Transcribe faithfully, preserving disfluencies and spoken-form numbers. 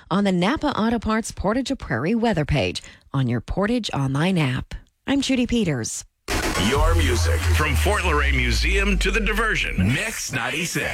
on the Napa Auto Parts Portage of Prairie weather page on your Portage Online app. I'm Judy Peters. Your music from Fort Luray Museum to the Diversion. Mix ninety-six.